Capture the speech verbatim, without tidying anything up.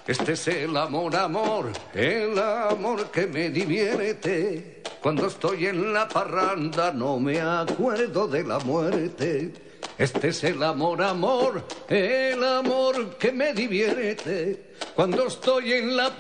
Este es el amor, amor, el amor que me divierte. Cuando estoy en la parranda no me acuerdo de la muerte. Este es el amor, amor, el amor que me divierte. Cuando estoy en la